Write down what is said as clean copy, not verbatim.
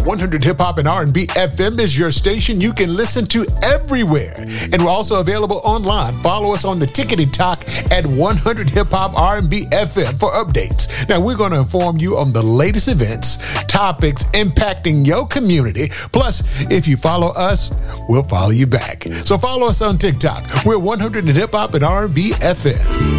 100 Hip Hop and R&B FM is your station you can listen to everywhere. And we're also available online. Follow us on the Tickety Talk at 100 Hip Hop R&B FM for updates. Now, we're going to inform you on the latest events, topics impacting your community. Plus, if you follow us, we'll follow you back. So follow us on TikTok. We're 100 Hip Hop and R&B FM.